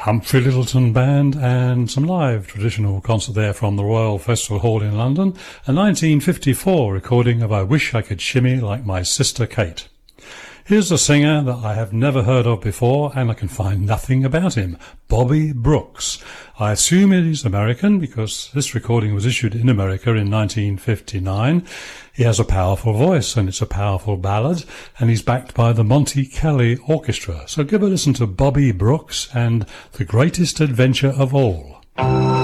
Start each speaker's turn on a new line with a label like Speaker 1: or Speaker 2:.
Speaker 1: Humphrey Lyttelton Band and some live traditional concert there from the Royal Festival Hall in London, a 1954 recording of I Wish I Could Shimmy Like My Sister Kate. Here's a singer that I have never heard of before, and I can find nothing about him, Bobby Brooks. I assume he's American because this recording was issued in America in 1959. He has a powerful voice, and it's a powerful ballad, and he's backed by the Monte Kelly Orchestra. So give a listen to Bobby Brooks and The Greatest Adventure of All.